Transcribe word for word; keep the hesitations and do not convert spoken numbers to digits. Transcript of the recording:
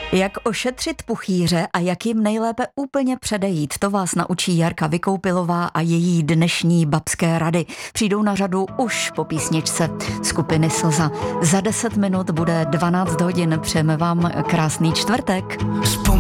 Jak ošetřit puchýře a jak jim nejlépe úplně předejít, to vás naučí Jarka Vykoupilová a její dnešní babské rady. Přijdou na řadu už po písničce skupiny Slza. Za deset minut bude dvanáct hodin. Přejeme vám krásný čtvrtek.